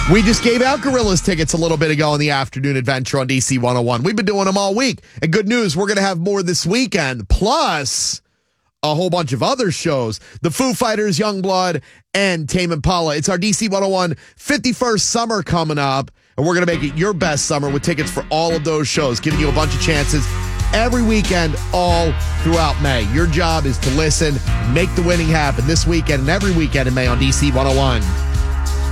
We just gave out Gorillas tickets a little bit ago on the afternoon adventure on DC 101. We've been doing them all week. And good news, we're going to have more this weekend. Plus a whole bunch of other shows. The Foo Fighters, Youngblood, and Tame Impala. It's our DC 101 51st summer coming up. And we're going to make it your best summer with tickets for all of those shows, giving you a bunch of chances every weekend all throughout May. Your job is to listen, make the winning happen this weekend and every weekend in May on DC 101.